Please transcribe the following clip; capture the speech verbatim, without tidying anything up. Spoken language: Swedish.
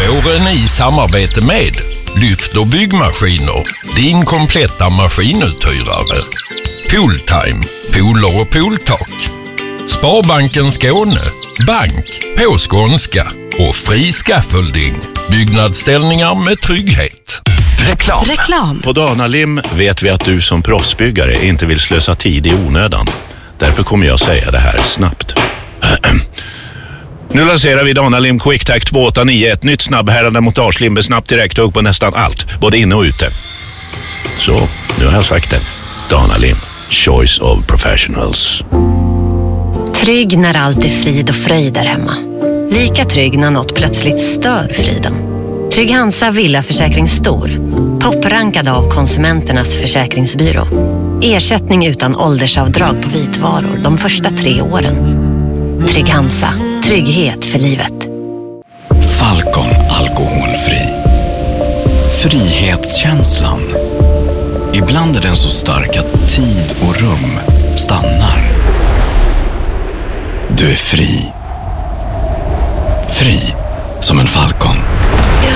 Våren i samarbete med Lyft och byggmaskiner, din kompletta maskinuthyrare. Pooltime, pooler och pooltak. Sparbanken Skåne, bank på skånska och fri scaffolding. Byggnadsställningar med trygghet. Reklam. Reklam. På Danalim vet vi att du som proffsbyggare inte vill slösa tid i onödan. Därför kommer jag säga det här snabbt. Nu lanserar vi Danalim QuickTac två åtta nio, ett nytt snabbhärande montagelim med snabbt direkthugg på nästan allt, både inne och ute. Så, nu har jag sagt det. Danalim, choice of professionals. Trygg när allt är frid och fröjd där hemma. Lika trygg när något plötsligt stör friden. Trygg Hansa Villaförsäkring Stor. Topprankad av Konsumenternas försäkringsbyrå. Ersättning utan åldersavdrag på vitvaror de första tre åren. Trygg Hansa. Trygghet för livet. Falcon alkoholfri. Frihetskänslan. Ibland är den så stark att tid och rum stannar. Du är fri. Fri som en falcon.